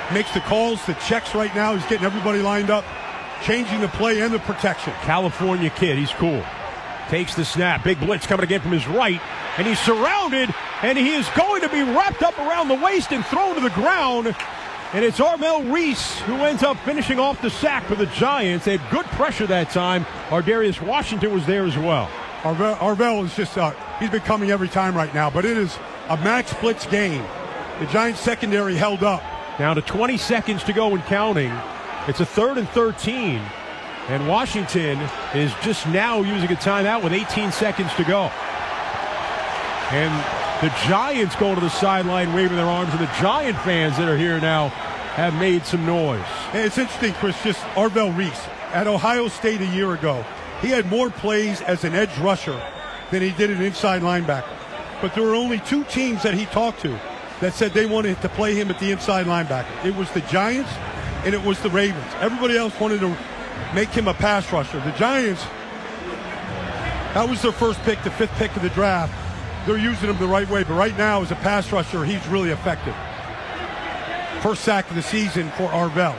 makes the calls, the checks right now. He's getting everybody lined up, changing the play and the protection. California kid, he's cool. Takes the snap. Big blitz coming again from his right. And he's surrounded, and he is going to be wrapped up around the waist and thrown to the ground. And it's Arvell Reese who ends up finishing off the sack for the Giants. They had good pressure that time. Ardarius Washington was there as well. Arvell is just, he's been coming every time right now, but it is a max blitz game. The Giants secondary held up. Down to 20 seconds to go and counting. It's a 3rd and 13. And Washington is just now using a timeout with 18 seconds to go. And the Giants going to the sideline waving their arms, and the Giant fans that are here now have made some noise. Hey, it's interesting, Chris, just Arvell Reese. At Ohio State a year ago, he had more plays as an edge rusher than he did an inside linebacker. But there were only 2 teams that he talked to that said they wanted to play him at the inside linebacker. It was the Giants and it was the Ravens. Everybody else wanted to make him a pass rusher. The Giants, that was their first pick, the 5th pick of the draft. They're using him the right way, but right now as a pass rusher, he's really effective. First sack of the season for Arvell.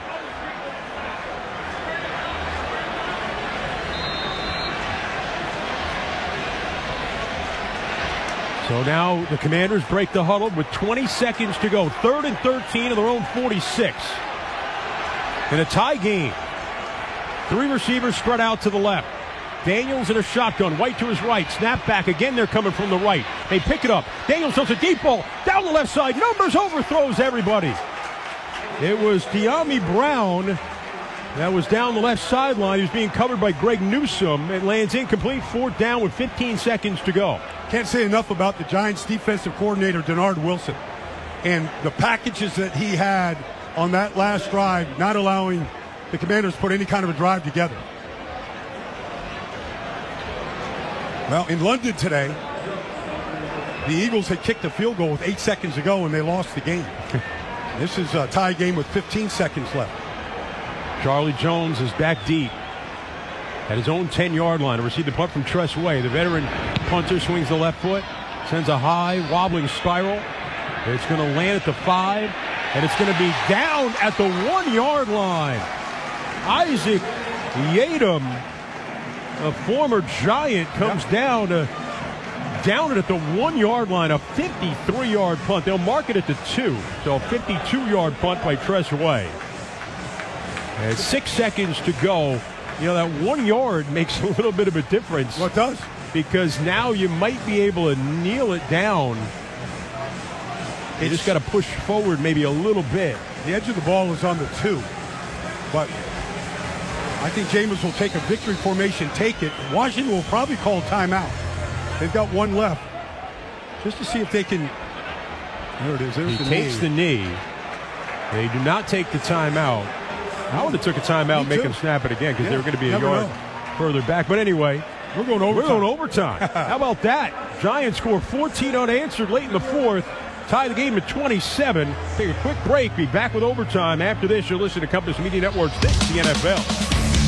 So now the Commanders break the huddle with 20 seconds to go. 3rd and 13 of their own 46. In a tie game. 3 receivers spread out to the left. Daniels in a shotgun. White to his right. Snap back. Again, they're coming from the right. They pick it up. Daniels throws a deep ball down the left side. Numbers overthrows everybody. It was De'Ami Brown that was down the left sideline. He was being covered by Greg Newsome. It lands incomplete. 4th down with 15 seconds to go. Can't say enough about the Giants defensive coordinator, Denard Wilson, and the packages that he had on that last drive, not allowing the Commanders to put any kind of a drive together. Well, in London today, the Eagles had kicked a field goal with 8 seconds to go, and they lost the game. This is a tie game with 15 seconds left. Charlie Jones is back deep at his own 10-yard line to receive the punt from Tress Way. The veteran punter swings the left foot, sends a high, wobbling spiral. It's going to land at the 5, and it's going to be down at the 1-yard line. Isaac Yiadom, a former Giant, comes down it at the 1-yard line, a 53-yard punt. They'll mark it at the 2, so a 52-yard punt by Tress Way. And 6 seconds to go. You know, that 1 yard makes a little bit of a difference. Well, it does. Because now you might be able to kneel it down. You just got to push forward maybe a little bit. The edge of the ball is on the 2. But I think Jameis will take a victory formation, take it. Washington will probably call timeout. They've got 1 left. Just to see if they can. There it is. There's he the takes the knee. They do not take the timeout. I would have took a timeout and make him snap it again because they were going to be a yard further back. But anyway, we're going overtime. How about that? Giants score 14 unanswered late in the 4th. Tie the game at 27. Take a quick break. Be back with overtime. After this, you'll listen to Compass Media Network's This is the NFL.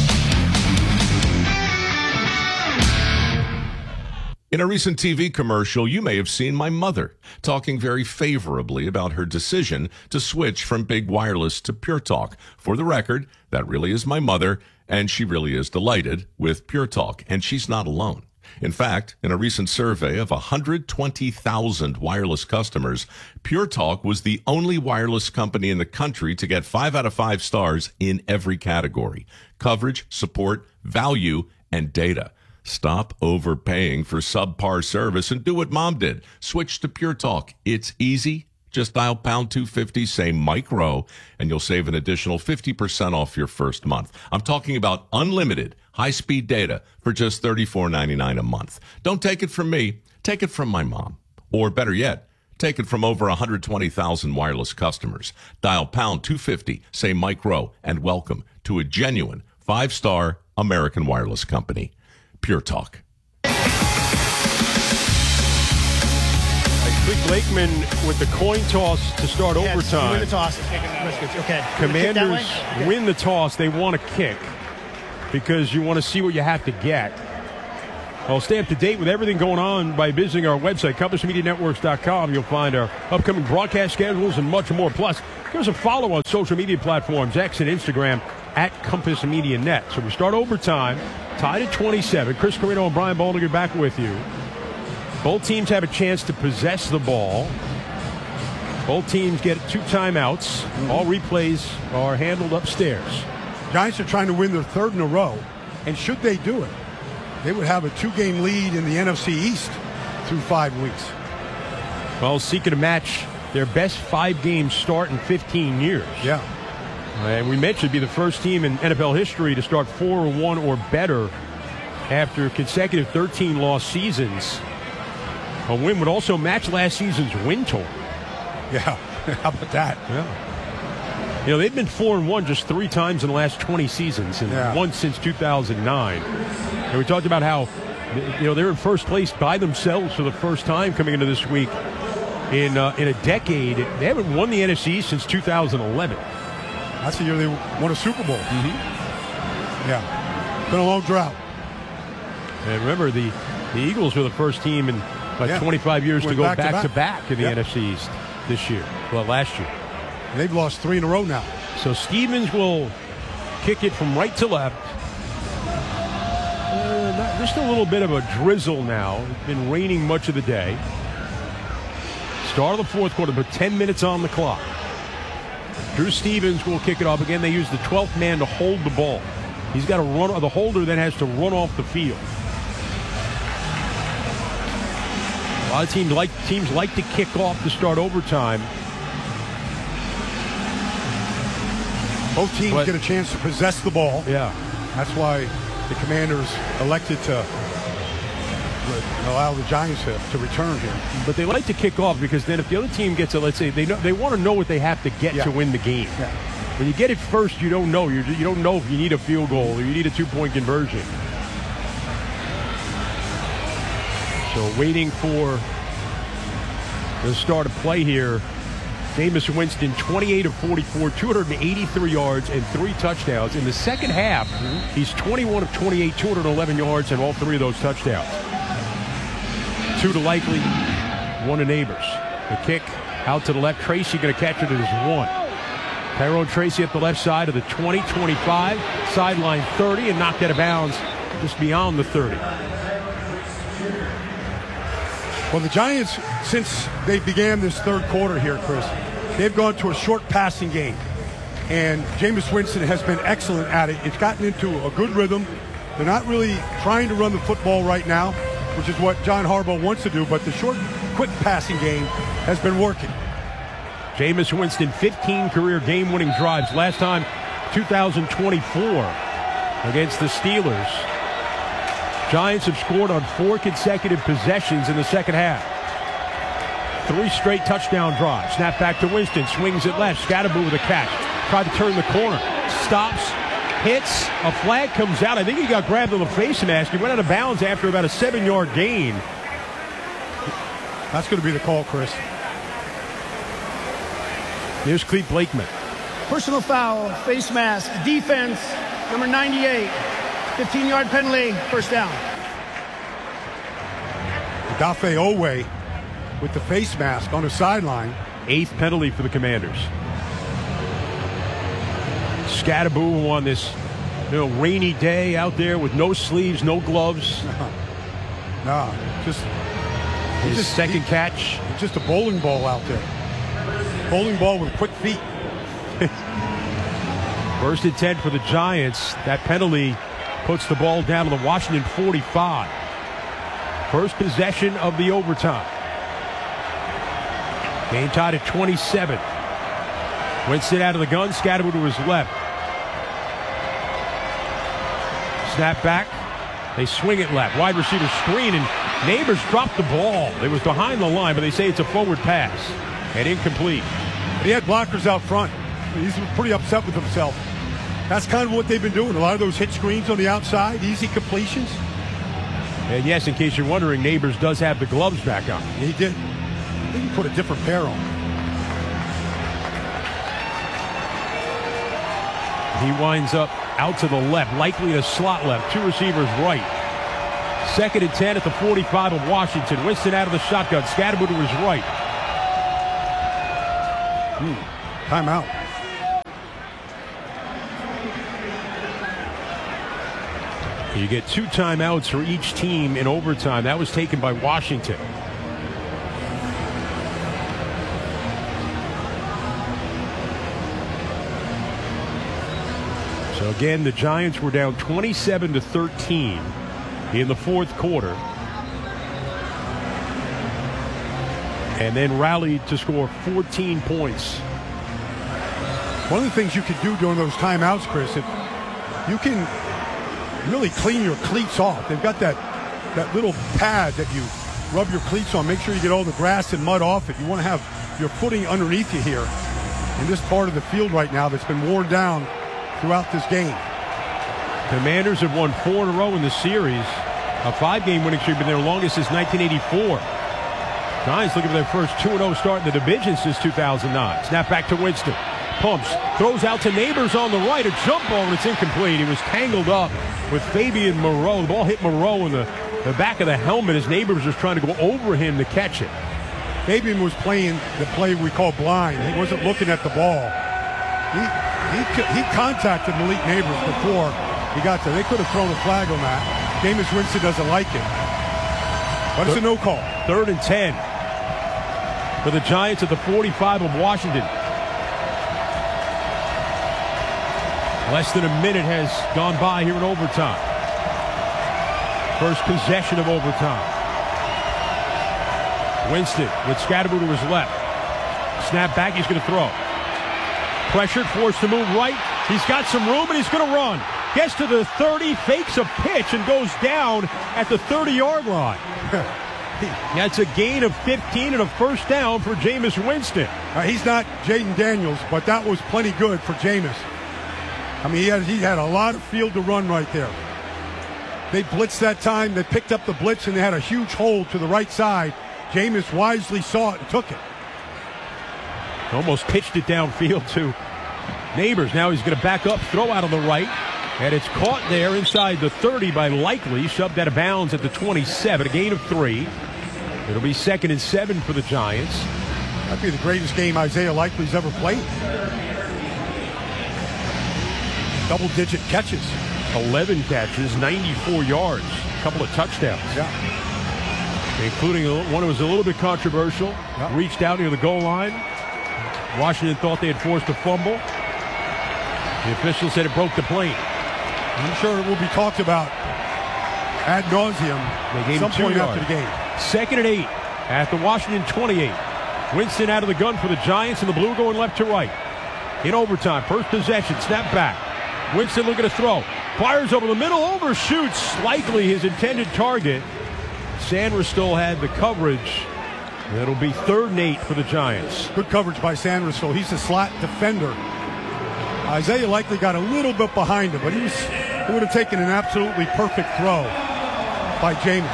In a recent TV commercial, you may have seen my mother talking very favorably about her decision to switch from Big Wireless to Pure Talk. For the record, that really is my mother, and she really is delighted with Pure Talk, and she's not alone. In fact, in a recent survey of 120,000 wireless customers, Pure Talk was the only wireless company in the country to get 5 out of 5 stars in every category: coverage, support, value, and data. Stop overpaying for subpar service and do what Mom did. Switch to Pure Talk. It's easy. Just dial pound 250, say Mike Rowe, and you'll save an additional 50% off your first month. I'm talking about unlimited high-speed data for just $34.99 a month. Don't take it from me. Take it from my mom. Or better yet, take it from over 120,000 wireless customers. Dial pound 250, say Mike Rowe, and welcome to a genuine 5-star American wireless company. Pure Talk. Quick Lakeman with the coin toss to start overtime. Win the toss. Okay. Commanders win the toss. They want to kick because you want to see what you have to get. Well, stay up to date with everything going on by visiting our website, CompassMediaNetworks.com. You'll find our upcoming broadcast schedules and much more. Plus, give us a follow on social media platforms, X and Instagram, at Compass Media Net. So we start overtime, tied at 27. Chris Carrino and Brian Baldinger back with you. Both teams have a chance to possess the ball. Both teams get 2 timeouts. All replays are handled upstairs. Giants are trying to win their 3rd in a row, and should they do it, they would have a 2-game lead in the NFC East through 5 weeks. Well, seeking to match their best 5-game start in 15 years. Yeah. And we mentioned it'd be the first team in NFL history to start 4-1 or better after consecutive 13-loss seasons. A win would also match last season's win total. Yeah, how about that? Yeah. You know, they've been 4-1 just 3 times in the last 20 seasons, and once since 2009. And we talked about how, you know, they're in first place by themselves for the first time coming into this week in a decade. They haven't won the NFC since 2011. That's the year they won a Super Bowl. Mm-hmm. Yeah, been a long drought. And remember, the Eagles were the first team in 25 years to go back-to-back in the NFC East this year. Well, last year. They've lost 3 in a row now. So Stevens will kick it from right to left. Just a little bit of a drizzle now. It's been raining much of the day. Start of the 4th quarter, but 10 minutes on the clock. Drew Stevens will kick it off. Again, they use the 12th man to hold the ball. He's got to run. The holder then has to run off the field. A lot of teams like to kick off to start overtime. Both teams get a chance to possess the ball. Yeah. That's why the Commanders elected to allow the Giants to return here. But they like to kick off because then if the other team gets it, let's say they want to know what they have to get to win the game. Yeah. When you get it first, you don't know. You don't know if you need a field goal or you need a 2-point conversion. So waiting for the start of play here. Jameis Winston, 28 of 44, 283 yards and 3 touchdowns. In the second half, he's 21 of 28, 211 yards and all 3 of those touchdowns. 2 to Likely, 1 to Neighbors. The kick out to the left. Tracy going to catch it as 1. Tyrone Tracy at the left side of the 20, 25, sideline 30, and knocked out of bounds just beyond the 30. Well, the Giants, since they began this 3rd quarter here, Chris, they've gone to a short passing game. And Jameis Winston has been excellent at it. It's gotten into a good rhythm. They're not really trying to run the football right now, which is what John Harbaugh wants to do, but the short, quick passing game has been working. Jameis Winston, 15 career game-winning drives. Last time, 2024 against the Steelers. Giants have scored on 4 consecutive possessions in the second half. 3 straight touchdown drives. Snap back to Winston. Swings it left. Scatterboo with a catch. Tried to turn the corner. Stops. Hits. A flag comes out. I think he got grabbed on the face mask. He went out of bounds after about a 7-yard gain. That's going to be the call, Chris. Here's Clete Blakeman. Personal foul, face mask, defense, number 98. 15-yard penalty, first down. Dafe Owe with the face mask on the sideline. 8th penalty for the Commanders. Scatterboo on this rainy day out there with no sleeves, no gloves. No, just his second catch. It's just a bowling ball out there. Bowling ball with quick feet. First and 10 for the Giants. That penalty puts the ball down to the Washington 45. First possession of the overtime. Game tied at 27. Winston out of the gun. Scatterboo to his left. Snap back. They swing it left. Wide receiver screen, and Neighbors dropped the ball. It was behind the line, but they say it's a forward pass. And incomplete. He had blockers out front. He's pretty upset with himself. That's kind of what they've been doing. A lot of those hit screens on the outside, easy completions. And yes, in case you're wondering, Neighbors does have the gloves back on. He did. I think he put a different pair on. He winds up out to the left, likely to slot left. 2 receivers right. 2nd and 10 at the 45 of Washington. Winston out of the shotgun. Scadaboo to his right. Timeout. You get 2 timeouts for each team in overtime. That was taken by Washington. So again, the Giants were down 27-13 in the 4th quarter. And then rallied to score 14 points. One of the things you can do during those timeouts, Chris, if you can really clean your cleats off. They've got that little pad that you rub your cleats on. Make sure you get all the grass and mud off it. You want to have your footing underneath you here in this part of the field right now that's been worn down throughout this game. Commanders have won 4 in a row in the series. A 5-game winning streak, been their longest since 1984. Giants looking for their first 2-0 start in the division since 2009. Snap back to Winston. Pumps, throws out to Neighbors on the right. A jump ball, and it's incomplete. He was tangled up with Fabian Moreau. The ball hit Moreau in the back of the helmet as Neighbors was trying to go over him to catch it. Fabian was playing the play we call blind. He wasn't looking at the ball. He contacted Malik Neighbors before he got there. They could have thrown a flag on that. Jameis Winston doesn't like it. But it's a no call. 3rd and 10 for the Giants at the 45 of Washington. Less than a minute has gone by here in overtime. First possession of overtime. Winston with Scadaboo to his left. Snap back, he's going to throw. Pressured, forced to move right. He's got some room and he's going to run. Gets to the 30, fakes a pitch and goes down at the 30-yard line. That's a gain of 15 and a first down for Jameis Winston. He's not Jaden Daniels, but that was plenty good for Jameis. I mean, he had a lot of field to run right there. They blitzed that time. They picked up the blitz, and they had a huge hole to the right side. Jameis wisely saw it and took it. Almost pitched it downfield to Neighbors. Now he's going to back up, throw out on the right. And it's caught there inside the 30 by Likely. Shoved out of bounds at the 27. A gain of 3. It'll be 2nd and 7 for the Giants. That'd be the greatest game Isaiah Likely's ever played. Double-digit catches. 11 catches, 94 yards, a couple of touchdowns. Yeah. Including one that was a little bit controversial. Yeah. Reached out near the goal line. Washington thought they had forced a fumble. The official said it broke the plane. I'm sure it will be talked about ad nauseum some point after the game. 2nd and 8 at the Washington 28. Winston out of the gun for the Giants, and the Blue going left to right. In overtime, first possession, snap back. Winston looking to throw. Fires over the middle, overshoots Likely his intended target. Sanders still had the coverage. That'll be 3rd and 8 for the Giants. Good coverage by Sanders. He's a slot defender. Isaiah Likely got a little bit behind him, but he would have taken an absolutely perfect throw by Jameis.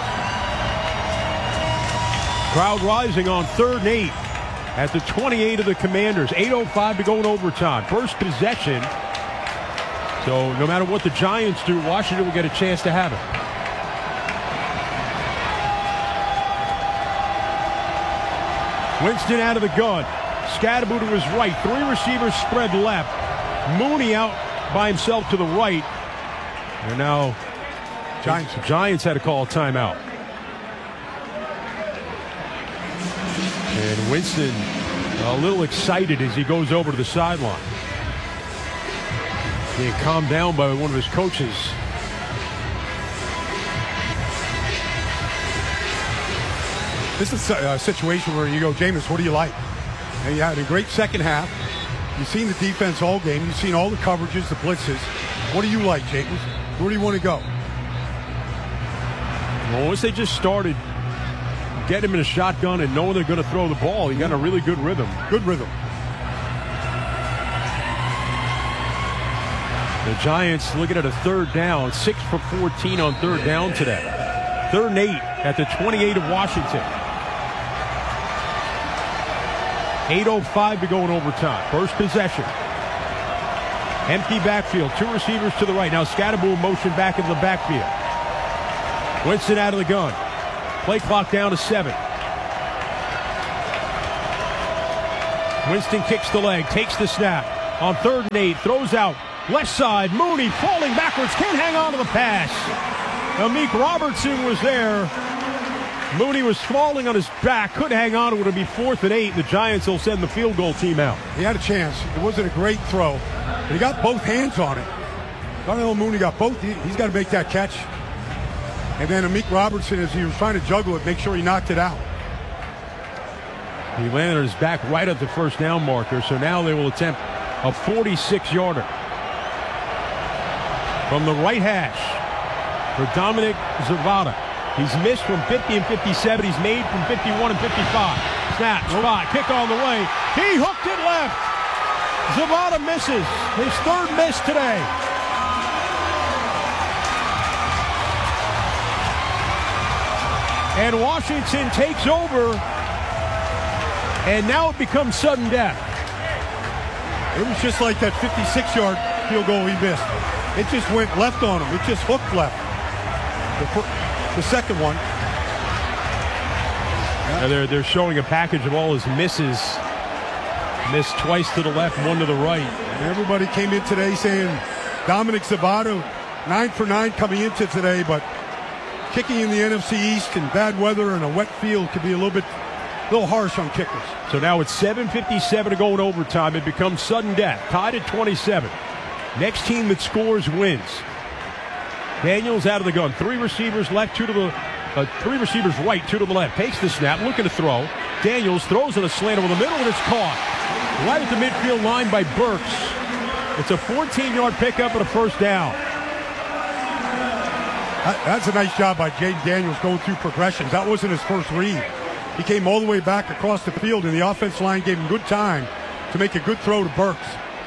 Crowd rising on 3rd and 8 at the 28 of the Commanders. 8:05 to go in overtime. First possession. So no matter what the Giants do, Washington will get a chance to have it. Winston out of the gun. Scadaboo to his right. 3 receivers spread left. Mooney out by himself to the right. And now Giants had to call a timeout. And Winston a little excited as he goes over to the sideline. Being calmed down by one of his coaches. This is a situation where you go, Jameis, what do you like? And you had a great second half. You've seen the defense all game. You've seen all the coverages, the blitzes. What do you like, Jameis? Where do you want to go? Well, once they just started getting him in a shotgun and knowing they're going to throw the ball, he got a really good rhythm. Good rhythm. The Giants looking at a 3rd down, 6 for 14 on 3rd down today. 3rd and 8 at the 28 of Washington. 8:05 to go in overtime. First possession. Empty backfield. 2 receivers to the right. Now Scadaboo motion back into the backfield. Winston out of the gun. Play clock down to 7. Winston kicks the leg, takes the snap. On 3rd and 8, throws out. Left side, Mooney falling backwards, can't hang on to the pass. Amik Robertson was there. Mooney was falling on his back, couldn't hang on. It would be 4th and 8. The Giants will send the field goal team out. He had a chance. It wasn't a great throw, but he got both hands on it. Darnell Mooney got both. He's got to make that catch. And then Amik Robertson, as he was trying to juggle it, make sure he knocked it out. He landed on his back right at the first down marker, so now they will attempt a 46-yarder. From the right hash for Dominic Zavada. He's missed from 50 and 57. He's made from 51 and 55. Snap, spot, kick on the way. He hooked it left. Zavada misses. His 3rd miss today. And Washington takes over. And now it becomes sudden death. It was just like that 56-yard field goal he missed. It just went left on him. It just hooked left. The second one. Yeah. They're showing a package of all his misses. Missed twice to the left, 1 to the right. And everybody came in today saying Dominic Zavada, 9 for 9 coming into today, but kicking in the NFC East in bad weather and a wet field could be a little harsh on kickers. So now it's 7:57 to go in overtime. It becomes sudden death. Tied at 27. Next team that scores wins. Daniels out of the gun. 3 receivers left, 3 receivers right, 2 to the left. Takes the snap, looking to throw. Daniels throws in a slant over the middle, and it's caught. Right at the midfield line by Burks. It's a 14-yard pickup and a first down. That's a nice job by Jaden Daniels going through progressions. That wasn't his first read. He came all the way back across the field, and the offense line gave him good time to make a good throw to Burks.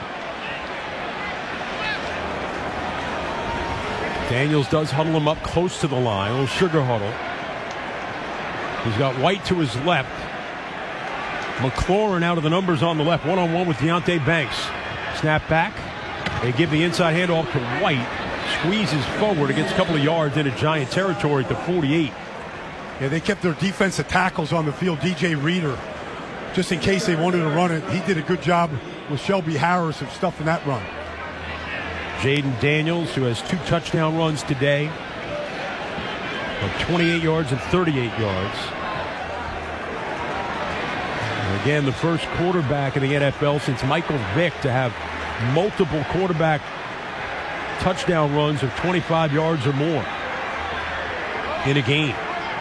Daniels does huddle him up close to the line, a little sugar huddle. He's got White to his left. McLaurin out of the numbers on the left, one-on-one with Deonte Banks. Snap back. They give the inside handoff to White. Squeezes forward. It gets a couple of yards into Giant territory at the 48. Yeah, they kept their defensive tackles on the field. DJ Reader, just in case they wanted to run it. He did a good job with Shelby Harris of stuffing that run. Jaden Daniels, who has 2 touchdown runs today, of 28 yards and 38 yards. And again, the first quarterback in the NFL since Michael Vick to have multiple quarterback touchdown runs of 25 yards or more in a game.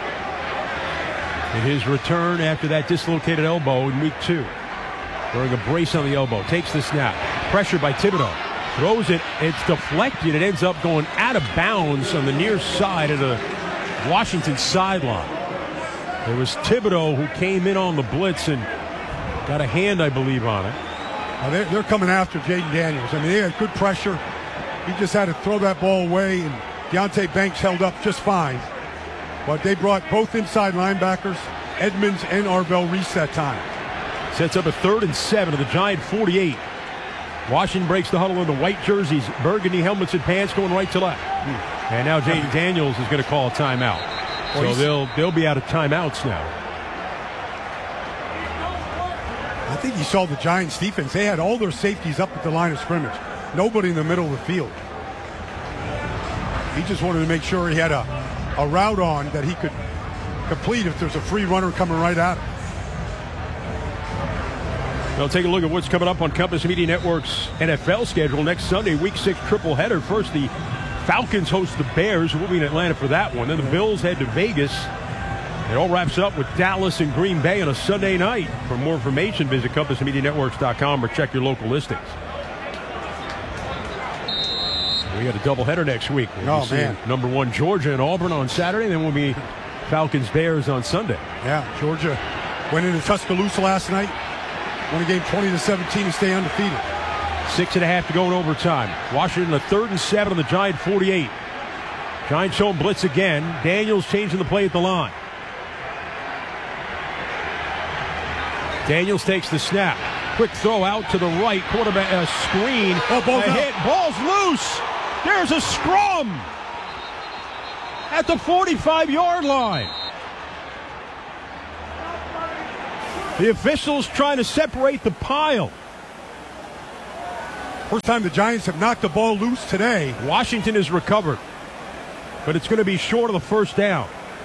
In his return after that dislocated elbow in week 2, wearing a brace on the elbow, takes the snap, pressure by Thibodeau. Throws it, it's deflected, it ends up going out of bounds on the near side of the Washington sideline. It was Thibodeau who came in on the blitz and got a hand, I believe, on it. They're coming after Jaden Daniels. I mean, they had good pressure. He just had to throw that ball away, and Deonte Banks held up just fine. But they brought both inside linebackers, Edmonds and Arvell Reese that time. Sets up a 3rd and 7 to the Giant 48. Washington breaks the huddle in the white jerseys, burgundy helmets and pants going right to left. And now Jaden Daniels is going to call a timeout. So they'll be out of timeouts now. I think you saw the Giants defense. They had all their safeties up at the line of scrimmage. Nobody in the middle of the field. He just wanted to make sure he had a route on that he could complete if there's a free runner coming right at him. We'll take a look at what's coming up on Compass Media Network's NFL schedule next Sunday, Week 6 triple header. First, the Falcons host the Bears. We'll be in Atlanta for that one. Then the Bills head to Vegas. It all wraps up with Dallas and Green Bay on a Sunday night. For more information, visit CompassMediaNetworks.com or check your local listings. We got a doubleheader next week. We'll man. Number 1 Georgia and Auburn on Saturday. Then we'll be Falcons-Bears on Sunday. Yeah, Georgia went into Tuscaloosa last night. Won a game 20-17 to stay undefeated. 6.5 to go in overtime. Washington a 3rd and 7 on the Giant 48. Giants showing blitz again. Daniels changing the play at the line. Daniels takes the snap. Quick throw out to the right. Quarterback screen. Oh, ball's a hit. Ball's loose. There's a scrum. at the 45-yard line. The officials trying to separate the pile. First time the Giants have knocked the ball loose today. Washington has recovered, but it's going to be short of the first down.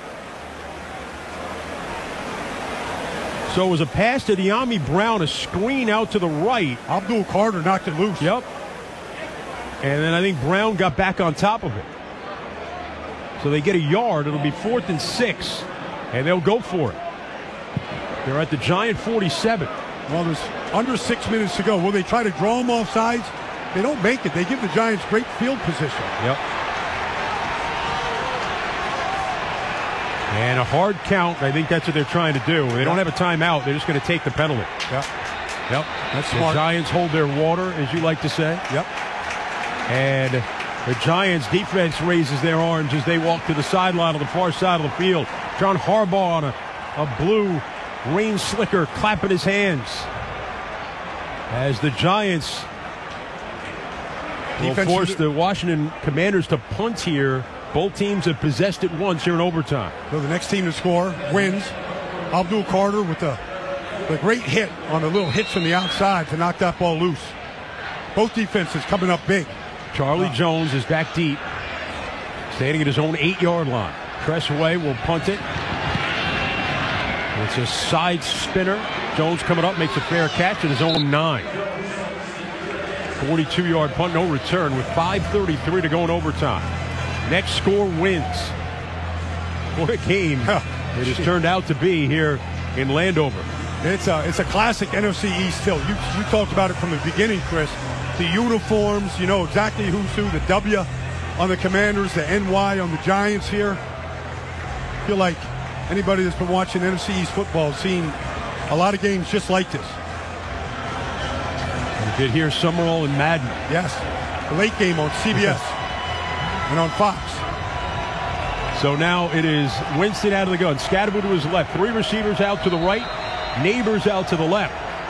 So it was a pass to De'Ami Brown, a screen out to the right. Abdul Carter knocked it loose. Yep. And then I think Brown got back on top of it. So they get a yard. It'll be 4th and 6, and they'll go for it. They're at the Giant 47. Well, there's under 6 minutes to go. Will they try to draw them off sides? They don't make it. They give the Giants great field position. Yep. And a hard count. I think that's what they're trying to do. They don't have a timeout. They're just going to take the penalty. Yep. Yep. That's the smart. Giants hold their water, as you like to say. Yep. And the Giants defense raises their arms as they walk to the sideline on the far side of the field. John Harbaugh on a blue rain slicker clapping his hands as the Giants will force the Washington Commanders to punt here. Both teams have possessed it once here in overtime. So the next team to score wins. Abdul Carter with the great hit on the little hits from the outside to knock that ball loose. Both defenses coming up big. Charlie Jones is back deep, standing at his own 8-yard line. Tressway will punt it. It's a side spinner. Jones coming up, makes a fair catch at his own 9. 42-yard punt, no return with 5:33 to go in overtime. Next score wins. What a game it has turned out to be here in Landover. It's a classic NFC East tilt. You talked about it from the beginning, Chris. The uniforms, you know exactly who's who. The W on the Commanders, the NY on the Giants here. I feel like anybody that's been watching NFC East football has seen a lot of games just like this. You did hear Summerall and Madden. Yes, the late game on CBS and on Fox. So now it is Winston out of the gun. Scatterbo to his left. 3 receivers out to the right. Neighbors out to the left.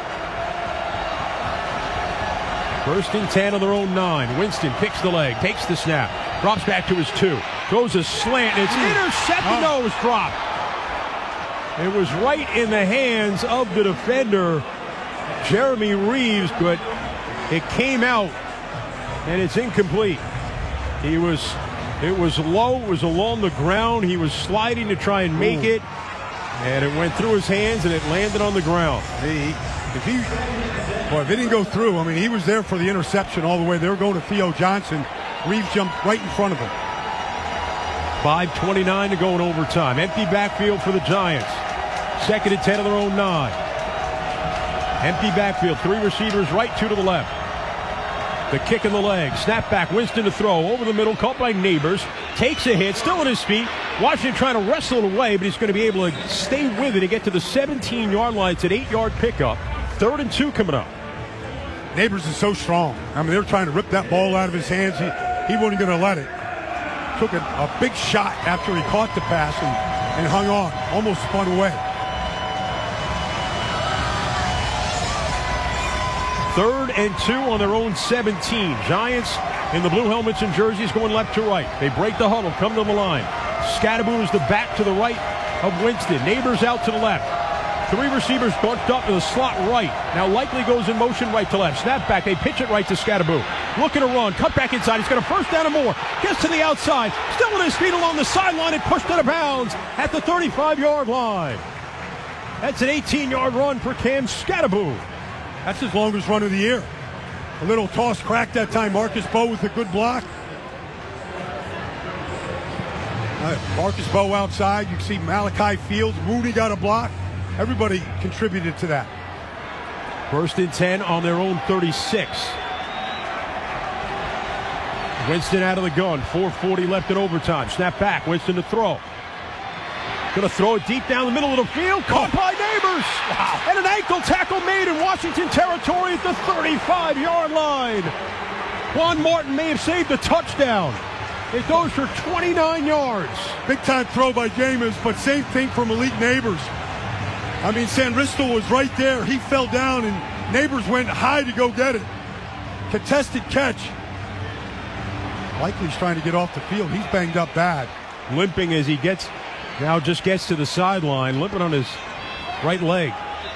1st and 10 on their own 9. Winston kicks the leg, takes the snap, drops back to his 2. Throws a slant. It's intercepted. No, it was dropped. It was right in the hands of the defender, Jeremy Reeves, but it came out, and it's incomplete. It was low. It was along the ground. He was sliding to try and make it, and it went through his hands, and it landed on the ground. If it didn't go through, I mean, he was there for the interception all the way. They were going to Theo Johnson. Reeves jumped right in front of him. 5:29 to go in overtime. Empty backfield for the Giants. 2nd and 10 on their own 9. Empty backfield. 3 receivers right, 2 to the left. The kick in the leg. Snap back. Winston to throw. Over the middle. Caught by Neighbors. Takes a hit. Still on his feet. Washington trying to wrestle it away, but he's going to be able to stay with it and get to the 17-yard line. It's an 8-yard pickup. 3rd and 2 coming up. Neighbors is so strong. I mean, they were trying to rip that ball out of his hands. He wasn't going to let it. Took a big shot after he caught the pass and hung on. Almost spun away. 3rd and 2 on their own 17. Giants in the blue helmets and jerseys going left to right. They break the huddle, come to the line. Scatterbo is the back to the right of Winston. Neighbors out to the left. 3 receivers bunched up in the slot right. Now Likely goes in motion right to left. Snap back. They pitch it right to Scatterbo. Looking to run. Cut back inside. He's got a 1st down and more. Gets to the outside. Still on his feet along the sideline and pushed out of bounds at the 35-yard line. That's an 18-yard run for Cam Scatterbo. That's his longest run of the year. A little toss crack that time. Marcus Bowe with a good block. Marcus Bowe outside. You can see Malachi Fields. Mooney got a block. Everybody contributed to that. 1st and 10 on their own 36. Winston out of the gun. 4:40 left in overtime. Snap back. Winston to throw. Going to throw it deep down the middle of the field. Caught by Neighbors. Wow. And an ankle tackle made in Washington territory at the 35-yard line. Juan Martin may have saved the touchdown. It goes for 29 yards. Big time throw by Jameis, but same thing for Malik Neighbors. I mean, Sandristel was right there. He fell down, and Neighbors went high to go get it. Contested catch. Likely's trying to get off the field. He's banged up bad. limping as he gets to the sideline, limping on his right leg.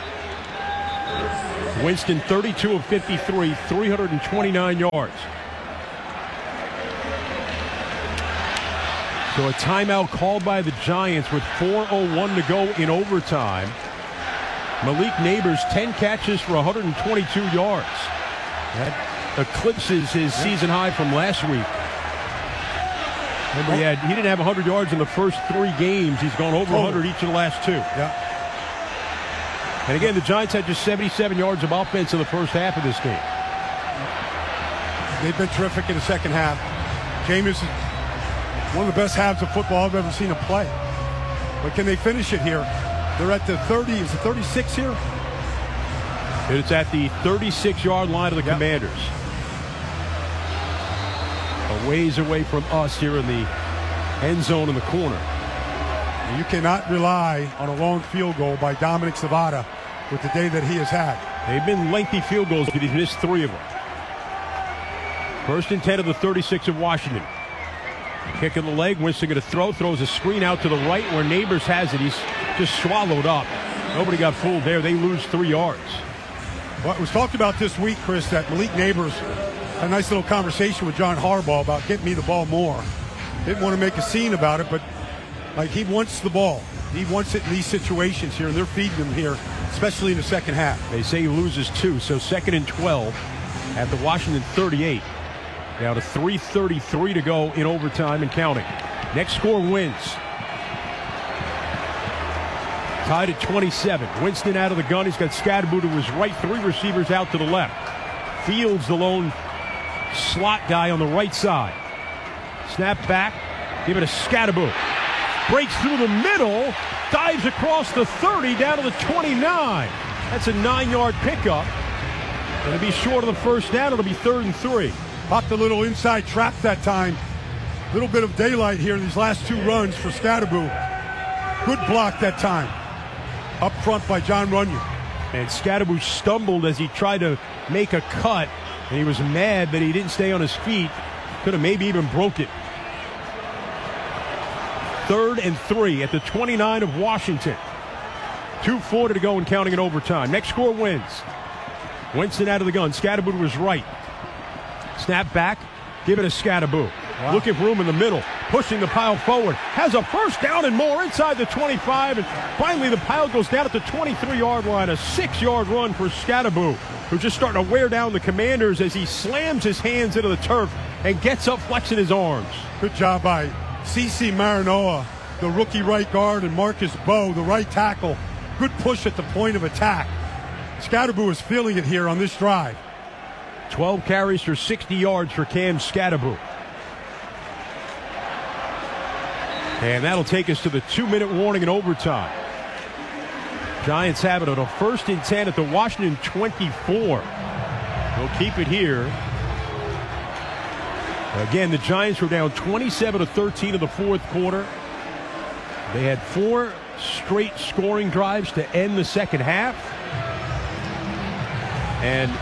Winston 32 of 53, 329 yards. So a timeout called by the Giants with 4:01 to go in overtime. Malik Neighbors, 10 catches for 122 yards. That eclipses his season high from last week. Remember, he didn't have 100 yards in the first 3 games. He's gone over 100 each of the last 2. Yeah. And again, the Giants had just 77 yards of offense in the first half of this game. They've been terrific in the second half. Jameis is one of the best halves of football I've ever seen him play. But can they finish it here? They're at the 30. Is it 36 here? It's at the 36-yard line of the Commanders. A ways away from us here in the end zone in the corner. You cannot rely on a long field goal by Dominic Savada with the day that he has had. They've been lengthy field goals, but he's missed 3 of them. 1st and 10 of the 36 of Washington. Kick in the leg. Winston going to throw. Throws a screen out to the right where Neighbors has it. He's just swallowed up. Nobody got fooled there. They lose 3 yards. Well, it was talked about this week, Chris, that Malik Neighbors had a nice little conversation with John Harbaugh about getting me the ball more. Didn't want to make a scene about it, but he wants the ball. He wants it in these situations here, and they're feeding him here, especially in the second half. They say he loses 2, so 2nd and 12 at the Washington 38. Down to 3:33 to go in overtime and counting. Next score wins. Tied at 27. Winston out of the gun. He's got Scadaboo to his right. 3 receivers out to the left. Fields the lone slot guy on the right side. Snap back. Give it to Scadaboo. Breaks through the middle. Dives across the 30 down to the 29. That's a 9-yard pickup. Going to be short of the first down. It'll be 3rd and 3. Popped a little inside trap that time. Little bit of daylight here in these last 2 runs for Scadaboo. Good block that time. Up front by John Runyon. And Scadaboo stumbled as he tried to make a cut, and he was mad that he didn't stay on his feet. Could have maybe even broke it. 3rd and 3 at the 29 of Washington. 2:40 to go and counting in overtime. Next score wins. Winston out of the gun. Scadaboo to his right. Snap back. Give it to Scadaboo. Wow. Looking for room in the middle. Pushing the pile forward. Has a first down and more inside the 25. And finally the pile goes down at the 23-yard line. A 6-yard run for Scadaboo, who's just starting to wear down the Commanders as he slams his hands into the turf and gets up flexing his arms. Good job by CeCe Marinoa, the rookie right guard, and Marcus Bowe, the right tackle. Good push at the point of attack. Scadaboo is feeling it here on this drive. 12 carries for 60 yards for Cam Scadaboo. And that'll take us to the 2-minute warning in overtime. Giants have it on a 1st and 10 at the Washington 24. They'll keep it here. Again, the Giants were down 27-13 in the 4th quarter. They had 4 straight scoring drives to end the second half. And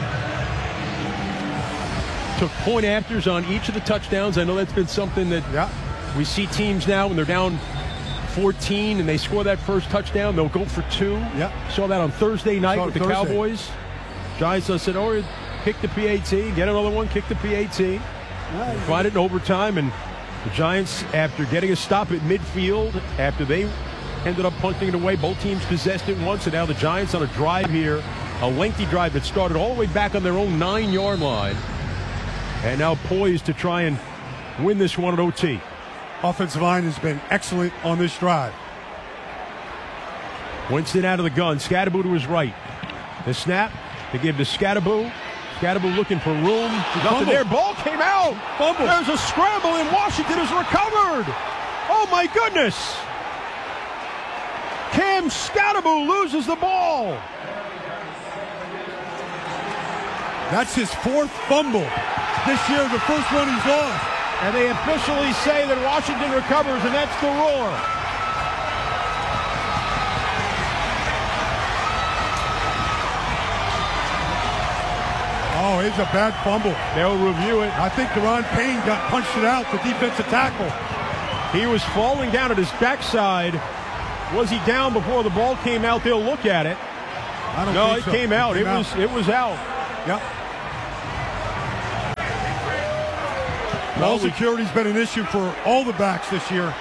took point afters on each of the touchdowns. I know that's been something that we see teams now when they're down 14 and they score that first touchdown, they'll go for 2. Yeah. Saw that on Thursday night with the Cowboys. Giants said, kick the PAT, get another one, kick the PAT. Find it in overtime, and the Giants, after getting a stop at midfield, after they ended up punting it away, both teams possessed it once, and now the Giants on a drive here, a lengthy drive that started all the way back on their own 9-yard line, and now poised to try and win this one at OT. Offensive line has been excellent on this drive. Winston out of the gun. Scadaboo to his right. The snap. They give to Scadaboo. Scadaboo looking for room. Nothing there. Ball came out. Fumble. There's a scramble, and Washington is recovered. Oh, my goodness. Cam Scadaboo loses the ball. That's his 4th fumble this year, the first one he's lost. And they officially say that Washington recovers, and that's the roar. Oh, it's a bad fumble. They'll review it. I think Deron Payne got punched it out, the defensive tackle. He was falling down at his backside. Was he down before the ball came out? They'll look at it. I don't No, think it so. came out. It was out. Yep. Ball security's been an issue for all the backs this year.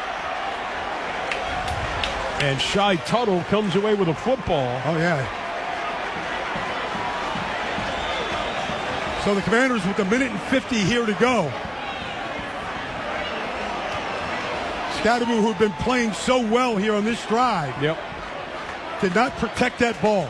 And Shai Tuttle comes away with a football. Oh, yeah. So the Commanders with 1:50 here to go. Scadaboo, who'd been playing so well here on this drive, Yep. did not protect that ball.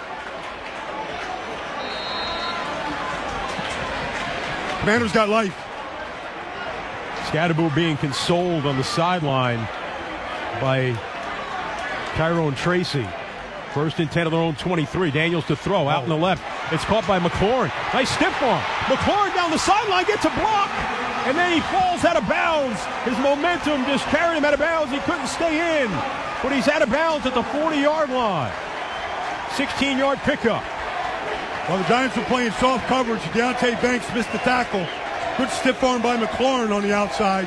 Commanders got life. Scadaboo being consoled on the sideline by Tyrone Tracy. 1st and 10 of their own 23. Daniels to throw out in the left. It's caught by McLaurin. Nice stiff arm. McLaurin down the sideline gets a block. And then he falls out of bounds. His momentum just carried him out of bounds. He couldn't stay in. But he's out of bounds at the 40-yard line. 16-yard pickup. Well, the Giants were playing soft coverage. Deontay Banks missed the tackle. Good stiff arm by McLaurin on the outside.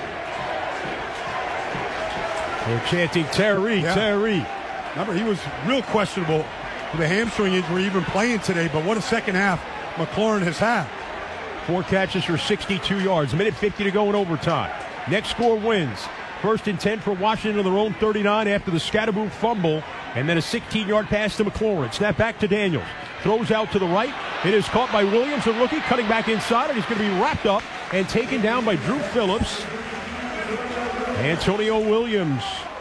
They're chanting Terry, Yeah. Terry. Remember, he was real questionable with a hamstring injury, even playing today. But what a second half McLaurin has had. 4 catches for 62 yards. 1:50 to go in overtime. Next score wins. 1st and 10 for Washington on their own 39 after the Scadaboo fumble. And then a 16-yard pass to McLaurin. Snap back to Daniels. Throws out to the right. It is caught by Williams, the rookie, cutting back inside. And he's going to be wrapped up and taken down by Drew Phillips. Antonio Williams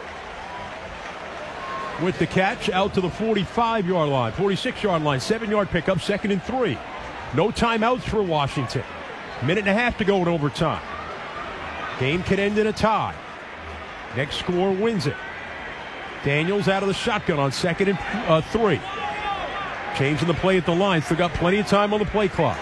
with the catch out to the 45-yard line, 46-yard line, 7-yard pickup, 2nd and 3. No timeouts for Washington. 1.5 to go in overtime. Game can end in a tie. Next score wins it. Daniels out of the shotgun on 2nd and 3. Changing the play at the line. Still got plenty of time on the play clock.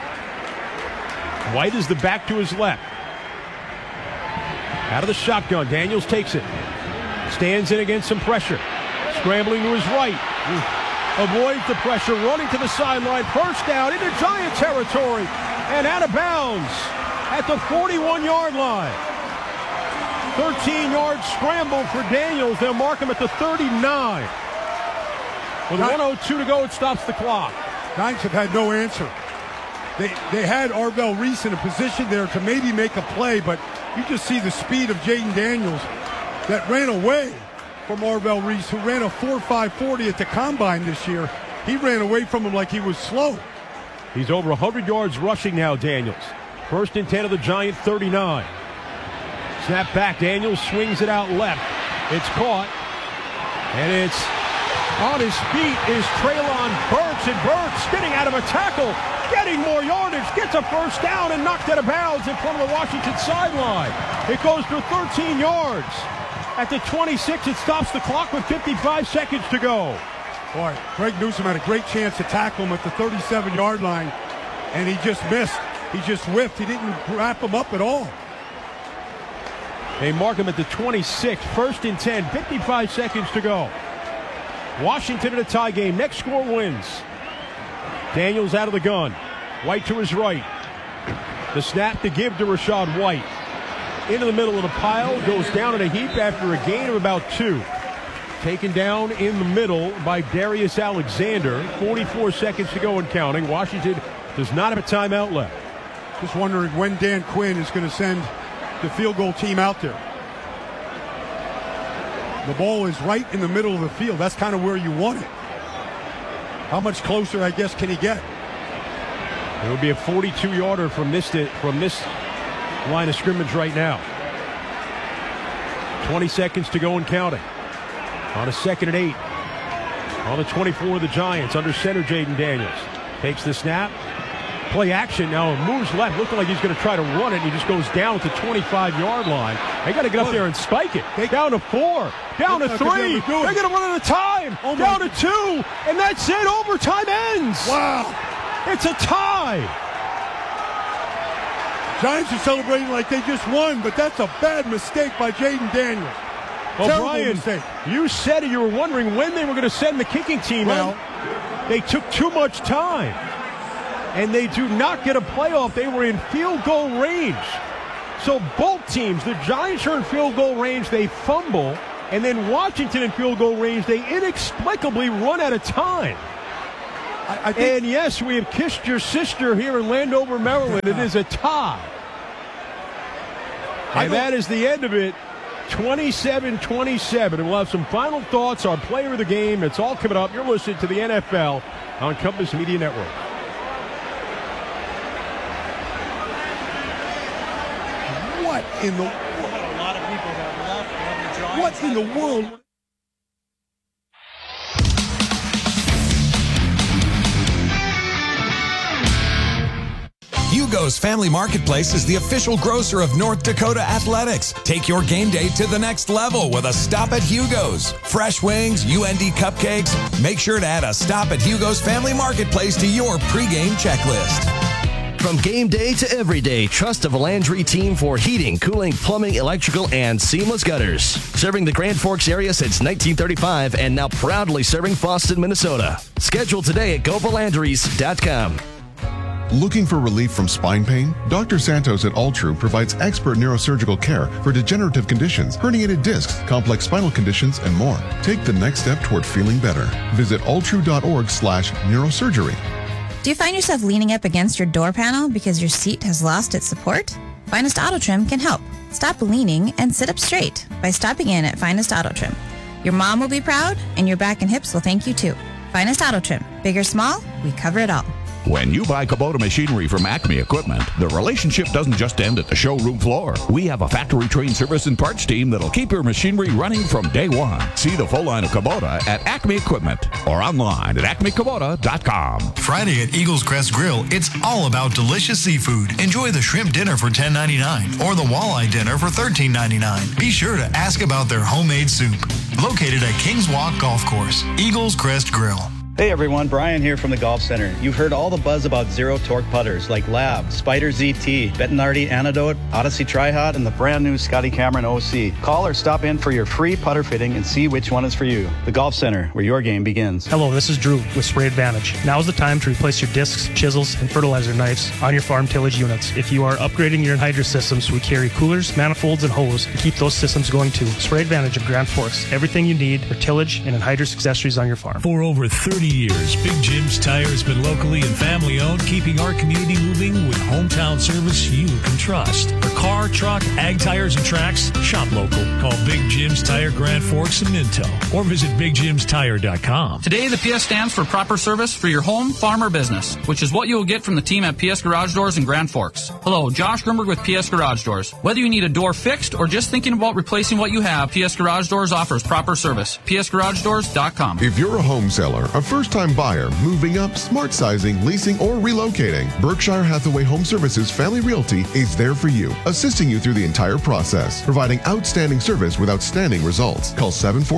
White is the back to his left. Out of the shotgun. Daniels takes it. Stands in against some pressure. Scrambling to his right. Avoids the pressure. Running to the sideline. First down into Giant territory. And out of bounds at the 41-yard line. 13-yard scramble for Daniels. They'll mark him at the 39. With 1:02 to go, it stops the clock. Giants have had no answer. They had Arvell Reese in a position there to maybe make a play, but you just see the speed of Jaden Daniels that ran away from Arvell Reese, who ran a 4.540 at the combine this year. He ran away from him like he was slow. He's over 100 yards rushing now, Daniels. 1st and 10 of the Giant 39. Snap back. Daniels swings it out left. It's caught. And it's on his feet is Treylon Burks. And Burks getting out of a tackle. Getting more yardage. Gets a first down and knocked out of bounds in front of the Washington sideline. It goes for 13 yards. At the 26, it stops the clock with 55 seconds to go. Boy, Greg Newsome had a great chance to tackle him at the 37-yard line, and he just missed. He just whiffed. He didn't wrap him up at all. They mark him at the 26. 1st and 10. 55 seconds to go. Washington in a tie game. Next score wins. Daniels out of the gun. White to his right. The snap to give to Rachaad White. Into the middle of the pile. Goes down in a heap after a gain of about 2. Taken down in the middle by Darius Alexander. 44 seconds to go and counting. Washington does not have a timeout left. Just wondering when Dan Quinn is going to send the field goal team out there. The ball is right in the middle of the field. That's kind of where you want it. How much closer, I guess, can he get? It would be a 42-yarder from this line of scrimmage right now. 20 seconds to go and counting. On a 2nd and 8. On the 24 of the Giants. Under center, Jaden Daniels. Takes the snap. Play action now. Moves left. Looking like he's going to try to run it. And he just goes down at the 25-yard line. They got to get up there and spike it. Down to 4. Down to 3. They're going to run out of time. Down to 2. And that's it. Overtime ends. Wow. It's a tie. Giants are celebrating like they just won, but that's a bad mistake by Jaden Daniels. Well, Terrible Brian, mistake. you said you were wondering when they were going to send the kicking team out. They took too much time. And they do not get a playoff. They were in field goal range So both teams, the Giants are in field goal range, they fumble, and then Washington in field goal range, they inexplicably run out of time. I think, and yes, we have kissed your sister here in Landover, Maryland. It is a tie. And that is the end of it, 27-27. And we'll have some final thoughts, our player of the game. It's all coming up. You're listening to the NFL on Compass Media Network. What in the world? A lot of people that left on the Giants. What in the world? Hugo's Family Marketplace is the official grocer of North Dakota Athletics. Take your game day to the next level with a stop at Hugo's. Fresh wings, UND cupcakes. Make sure to add a stop at Hugo's Family Marketplace to your pregame checklist. From game day to every day, trust the Valandry team for heating, cooling, plumbing, electrical, and seamless gutters. Serving the Grand Forks area since 1935 and now proudly serving Boston, Minnesota. Schedule today at GoValandrys.com. Looking for relief from spine pain? Dr. Santos at Altru provides expert neurosurgical care for degenerative conditions, herniated discs, complex spinal conditions, and more. Take the next step toward feeling better. Visit altru.org/neurosurgery. Do you find yourself leaning up against your door panel because your seat has lost its support? Finest Auto Trim can help. Stop leaning and sit up straight by stopping in at Finest Auto Trim. Your mom will be proud, and your back and hips will thank you too. Finest Auto Trim. Big or small, we cover it all. When you buy Kubota machinery from Acme Equipment, the relationship doesn't just end at the showroom floor. We have a factory-trained service and parts team that'll keep your machinery running from day one. See the full line of Kubota at Acme Equipment or online at acmekubota.com. Friday at Eagles Crest Grill, it's all about delicious seafood. Enjoy the shrimp dinner for $10.99 or the walleye dinner for $13.99. Be sure to ask about their homemade soup. Located at Kings Walk Golf Course, Eagles Crest Grill. Hey everyone, Brian here from the Golf Center. You've heard all the buzz about zero torque putters like Lab, Spider ZT, Bettinardi Antidote, Odyssey Tri-Hot, and the brand new Scotty Cameron OC. Call or stop in for your free putter fitting and see which one is for you. The Golf Center, where your game begins. Hello, this is Drew with Spray Advantage. Now is the time to replace your discs, chisels, and fertilizer knives on your farm tillage units. If you are upgrading your anhydrous systems, we carry coolers, manifolds, and hose to keep those systems going too. Spray Advantage of Grand Forks. Everything you need for tillage and anhydrous accessories on your farm. For over 30 years, Big Jim's Tire has been locally and family-owned, keeping our community moving with hometown service you can trust. For car, truck, ag tires, and tracks, shop local. Call Big Jim's Tire Grand Forks and Minto or visit BigJimsTire.com. Today, the PS stands for proper service for your home, farm, or business, which is what you will get from the team at PS Garage Doors in Grand Forks. Hello, Josh Grimberg with PS Garage Doors. Whether you need a door fixed or just thinking about replacing what you have, PS Garage Doors offers proper service. PSGarageDoors.com. If you're a home seller, a first-time buyer, moving up, smart sizing, leasing, or relocating, Berkshire Hathaway Home Services Family Realty is there for you, assisting you through the entire process, providing outstanding service with outstanding results. Call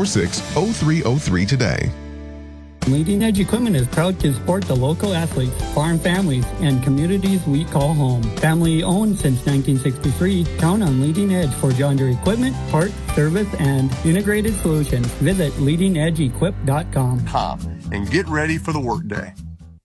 746-0303 today. Leading Edge Equipment is proud to support the local athletes, farm families, and communities we call home. Family owned since 1963, count on Leading Edge for John Deere equipment, parts, service, and integrated solutions. Visit leadingedgeequip.com. And get ready for the workday.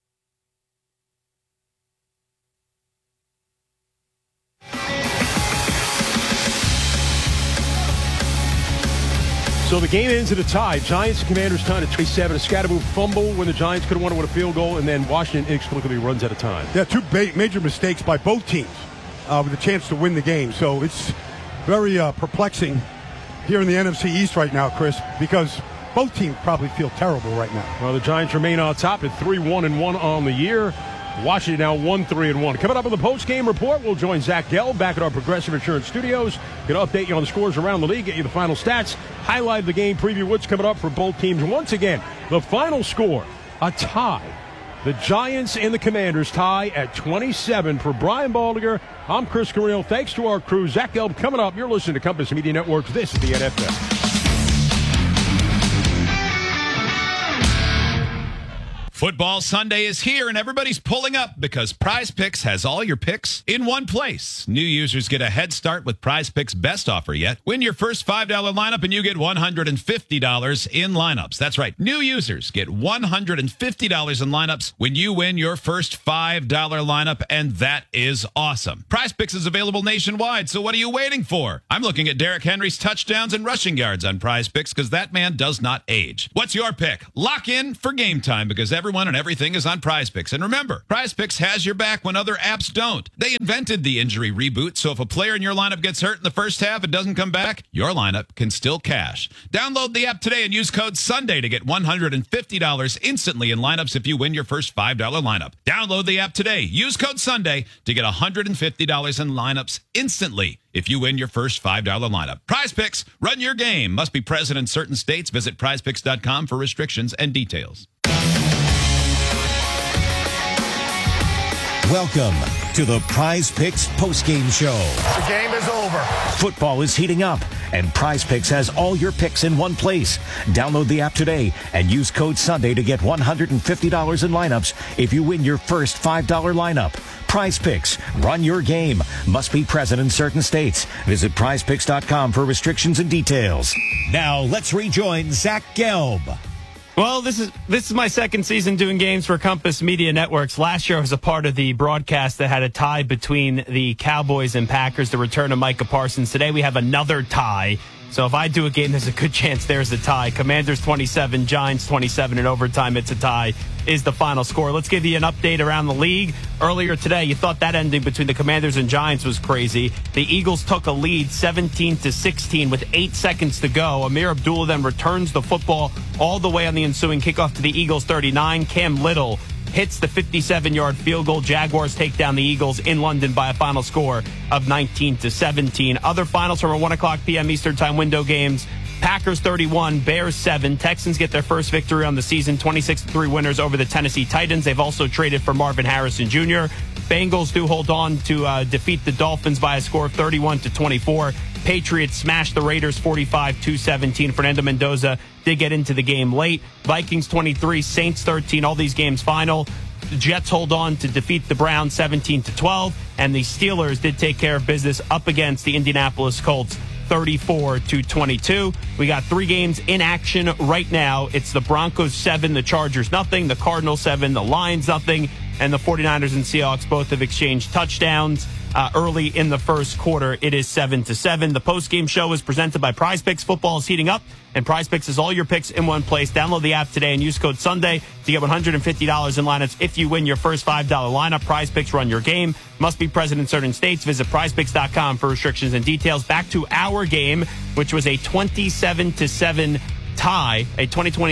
So the game ends at a tie. Giants and Commanders tied at 27. A Scatterboo fumble when the Giants could have won it with a field goal, and then Washington inexplicably runs out of time. Yeah, two major mistakes by both teams with a chance to win the game. So it's very perplexing here in the NFC East right now, Chris, because both teams probably feel terrible right now. Well, the Giants remain on top at 3-1-1 on the year. Washington now 1-3-1. Coming up in the post-game report, we'll join Zach Gelb back at our Progressive Insurance Studios. Going to update you on the scores around the league, get you the final stats, highlight the game, preview what's coming up for both teams. Once again, the final score, a tie. The Giants and the Commanders tie at 27. For Brian Baldinger, I'm Chris Carril. Thanks to our crew. Zach Gelb coming up. You're listening to Compass Media Network. This is the NFL. Football Sunday is here, and everybody's pulling up because Prize Picks has all your picks in one place. New users get a head start with Prize Picks' best offer yet. Win your first $5 lineup, and you get $150 in lineups. That's right. New users get $150 in lineups when you win your first $5 lineup, and that is awesome. Prize Picks is available nationwide, so what are you waiting for? I'm looking at Derrick Henry's touchdowns and rushing yards on Prize Picks because that man does not age. What's your pick? Lock in for game time because everyone and everything is on Prize Picks. And remember, Prize Picks has your back when other apps don't. They invented the injury reboot, so if a player in your lineup gets hurt in the first half and doesn't come back, your lineup can still cash. Download the app today and use code SUNDAY to get $150 instantly in lineups if you win your first $5 lineup. Download the app today. Use code SUNDAY to get $150 in lineups instantly if you win your first $5 lineup. Prize Picks, run your game. Must be present in certain states. Visit prizepicks.com for restrictions and details. Welcome to the Prize Picks postgame show. The game is over. Football is heating up, and Prize Picks has all your picks in one place. Download the app today and use code SUNDAY to get $150 in lineups if you win your first $5 lineup. Prize Picks, run your game. Must be present in certain states. Visit prizepicks.com for restrictions and details. Now let's rejoin Zach Gelb. Well, this is my second season doing games for Compass Media Networks. Last year I was a part of the broadcast that had a tie between the Cowboys and Packers, the return of Micah Parsons. Today we have another tie. So if I do a game, there's a good chance there's a tie. Commanders 27, Giants 27 in overtime. It's a tie is the final score. Let's give you an update around the league. Earlier today, you thought that ending between the Commanders and Giants was crazy. The Eagles took a lead 17-16 with 8 seconds to go. Amir Abdullah then returns the football all the way on the ensuing kickoff to the Eagles 39. Cam Little hits the 57-yard field goal. Jaguars take down the Eagles in London by a final score of 19-17. Other finals from our 1 o'clock p.m. Eastern Time window games. Packers 31, Bears 7. Texans get their first victory on the season, 26-3 winners over the Tennessee Titans. They've also traded for Marvin Harrison Jr. Bengals do hold on to defeat the Dolphins by a score of 31-24. Patriots smashed the Raiders 45-17. Fernando Mendoza did get into the game late. Vikings 23, Saints 13. All these games final. The Jets hold on to defeat the Browns 17-12. And the Steelers did take care of business up against the Indianapolis Colts 34-22. We got 3 games in action right now. It's the Broncos 7, the Chargers nothing, the Cardinals 7, the Lions nothing, and the 49ers and Seahawks both have exchanged touchdowns early in the first quarter. It is 7-7. The postgame show is presented by Prize Picks. Football is heating up, and Prize Picks is all your picks in one place. Download the app today and use code SUNDAY to get $150 in lineups if you win your first $5 lineup. Prize Picks, run your game. Must be present in certain states. Visit prizepicks.com for restrictions and details. Back to our game, which was a 27-7 tie, a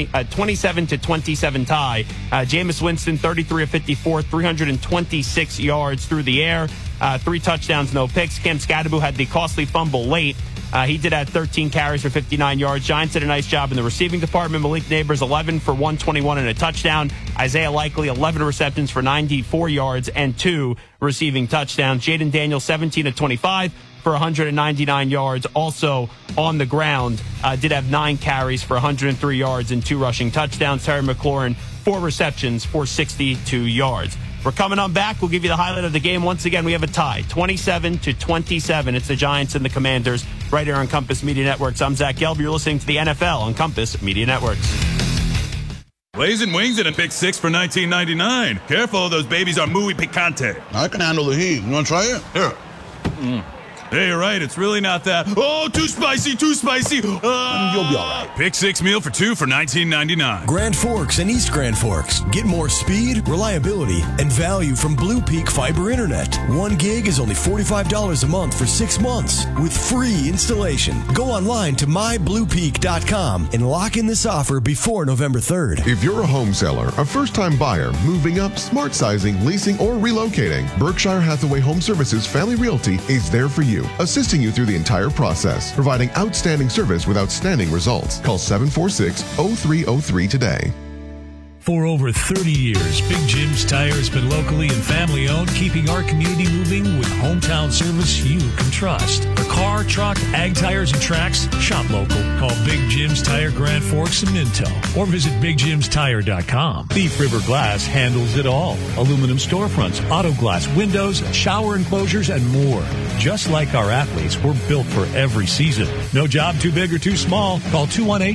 27-27 tie. Jameis Winston, 33 of 54, 326 yards through the air, 3 touchdowns, no picks. Cam Scadaboo had the costly fumble late. He did have 13 carries for 59 yards. Giants did a nice job in the receiving department. Malik Neighbors, 11 for 121 and a touchdown. Isaiah Likely, 11 receptions for 94 yards and 2 receiving touchdowns. Jaden Daniels, 17 of 25 for 199 yards. Also on the ground, did have 9 carries for 103 yards and 2 rushing touchdowns. Terry McLaurin, 4 receptions for 62 yards. We're coming on back. We'll give you the highlight of the game. Once again, we have a tie, 27-27. It's the Giants and the Commanders right here on Compass Media Networks. I'm Zach Gelb. You're listening to the NFL on Compass Media Networks. Blazing wings and a pick 6 for $19.99. Careful, those babies are muy picante. I can handle the heat. You want to try it? Here. Hey, you're right. It's really not that. Oh, too spicy, too spicy. You'll be all right. Pick 6 meal for 2 for $19.99. Grand Forks and East Grand Forks. Get more speed, reliability, and value from Blue Peak Fiber Internet. 1 gig is only $45 a month for 6 months with free installation. Go online to mybluepeak.com and lock in this offer before November 3rd. If you're a home seller, a first-time buyer, moving up, smart sizing, leasing, or relocating, Berkshire Hathaway Home Services Family Realty is there for you, assisting you through the entire process, providing outstanding service with outstanding results. Call 746-0303 today. For over 30 years, Big Jim's Tire has been locally and family owned, keeping our community moving with hometown service you can trust. For car, truck, ag tires, and tracks, shop local. Call Big Jim's Tire, Grand Forks and Minto, or visit BigJimsTire.com. Thief River Glass handles it all. Aluminum storefronts, auto glass, windows, shower enclosures, and more. Just like our athletes, we're built for every season. No job too big or too small. Call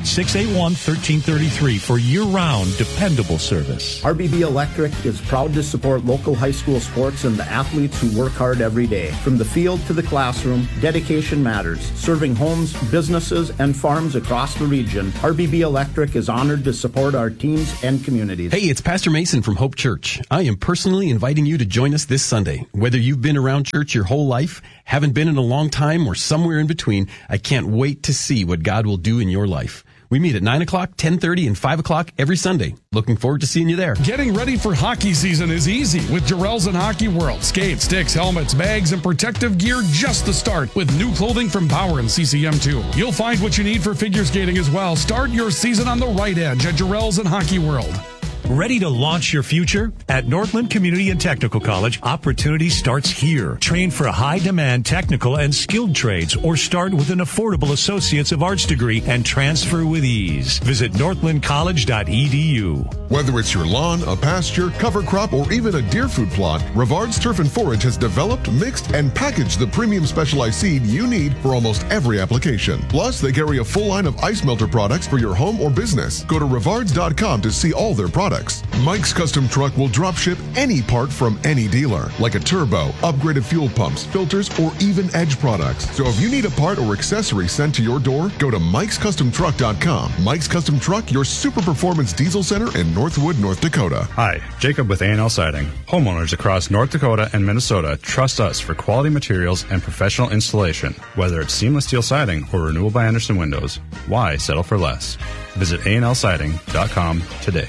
218-681-1333 for year-round, dependable service. RBB Electric is proud to support local high school sports and the athletes who work hard every day. From the field to the classroom, dedication matters. Serving homes, businesses, and farms across the region, RBB Electric is honored to support our teams and communities. Hey, it's Pastor Mason from Hope Church. I am personally inviting you to join us this Sunday. Whether you've been around church your whole life, haven't been in a long time, or somewhere in between, I can't wait to see what God will do in your life. We meet at 9 o'clock, 10:30, and 5 o'clock every Sunday. Looking forward to seeing you there. Getting ready for hockey season is easy with Jarrell's and Hockey World. Skates, sticks, helmets, bags, and protective gear just the start with new clothing from Power and CCM2. You'll find what you need for figure skating as well. Start your season on the right edge at Jarrell's and Hockey World. Ready to launch your future? At Northland Community and Technical College, opportunity starts here. Train for high-demand technical and skilled trades, or start with an affordable Associates of Arts degree and transfer with ease. Visit northlandcollege.edu. Whether it's your lawn, a pasture, cover crop, or even a deer food plot, Rivard's Turf and Forage has developed, mixed, and packaged the premium specialized seed you need for almost every application. Plus, they carry a full line of ice melter products for your home or business. Go to rivards.com to see all their products. Mike's Custom Truck will drop ship any part from any dealer, like a turbo, upgraded fuel pumps, filters, or even Edge products. So if you need a part or accessory sent to your door, go to mikescustomtruck.com. Mike's Custom Truck, your super performance diesel center in Northwood, North Dakota. Hi, Jacob with A&L Siding. Homeowners across North Dakota and Minnesota trust us for quality materials and professional installation. Whether it's seamless steel siding or renewal by Anderson windows, why settle for less? Visit ANLsiding.com today.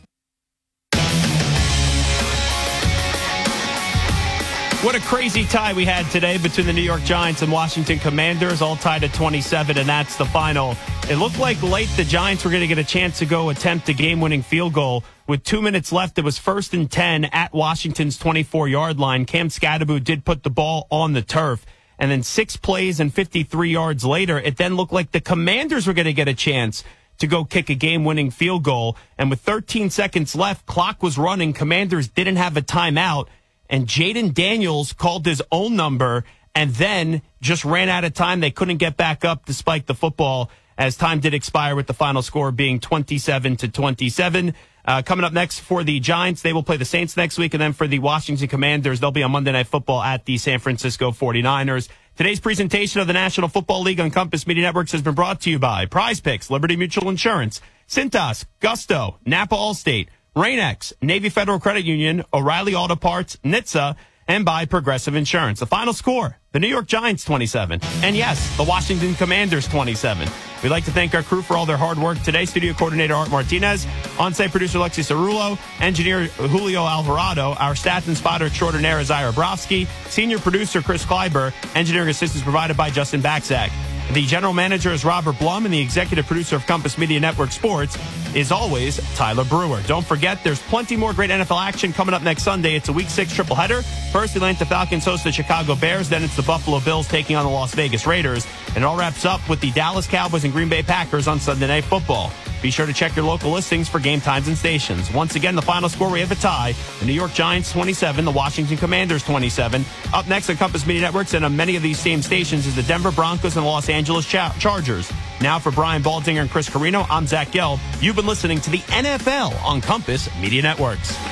What a crazy tie we had today between the New York Giants and Washington Commanders, all tied at 27, and that's the final. It looked like late the Giants were going to get a chance to go attempt a game-winning field goal. With 2 minutes left, it was 1st and 10 at Washington's 24-yard line. Cam Scadaboo did put the ball on the turf. And then 6 plays and 53 yards later, it then looked like the Commanders were going to get a chance to go kick a game-winning field goal. And with 13 seconds left, clock was running. Commanders didn't have a timeout. And Jaden Daniels called his own number and then just ran out of time. They couldn't get back up to spike the football as time did expire, with the final score being 27-27. Coming up next for the Giants, they will play the Saints next week. And then for the Washington Commanders, they'll be on Monday Night Football at the San Francisco 49ers. Today's presentation of the National Football League on Compass Media Networks has been brought to you by Prize Picks, Liberty Mutual Insurance, Cintas, Gusto, Napa Allstate, Rain-X, Navy Federal Credit Union, O'Reilly Auto Parts, NHTSA, and by Progressive Insurance. The final score, the New York Giants 27. And yes, the Washington Commanders 27. We'd like to thank our crew for all their hard work today. Studio coordinator Art Martinez, on-site producer Lexi Cerullo, engineer Julio Alvarado, our staff and spotter extraordinaire Zyra Brofsky, senior producer Chris Kleiber, engineering assistance provided by Justin Baxak. The general manager is Robert Blum, and the executive producer of Compass Media Network Sports is always Tyler Brewer. Don't forget, there's plenty more great NFL action coming up next Sunday. It's a Week 6 triple-header. First, the Atlanta Falcons host the Chicago Bears. Then it's the Buffalo Bills taking on the Las Vegas Raiders. And it all wraps up with the Dallas Cowboys and Green Bay Packers on Sunday Night Football. Be sure to check your local listings for game times and stations. Once again, the final score, we have a tie. The New York Giants 27, the Washington Commanders 27. Up next on Compass Media Networks and on many of these same stations is the Denver Broncos and the Los Angeles Chargers. Now for Brian Baldinger and Chris Carino, I'm Zach Gelb. You've been listening to the NFL on Compass Media Networks.